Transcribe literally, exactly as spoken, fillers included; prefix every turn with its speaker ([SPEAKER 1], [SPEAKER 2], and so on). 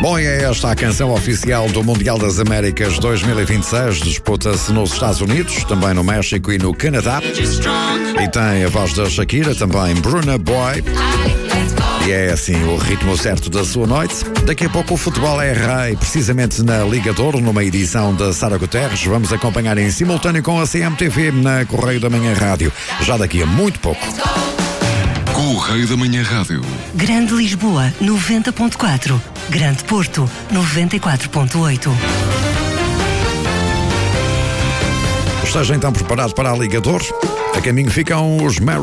[SPEAKER 1] Bom, é esta a canção oficial do Mundial das Américas dois mil e vinte e seis. Disputa-se nos Estados Unidos, também no México e no Canadá. E tem a voz da Shakira, também Burna Boy. E é assim o ritmo certo da sua noite. Daqui a pouco o futebol é rei, precisamente na Liga de Ouro, numa edição da Sara Guterres. Vamos acompanhar em simultâneo com a C M T V na Correio da Manhã Rádio. Já daqui a muito pouco.
[SPEAKER 2] Correio da Manhã Rádio.
[SPEAKER 3] Grande Lisboa, noventa ponto quatro. Grande Porto, noventa e quatro ponto oito.
[SPEAKER 1] Esteja então preparado para a Liga de Ouro. A caminho ficam os Mary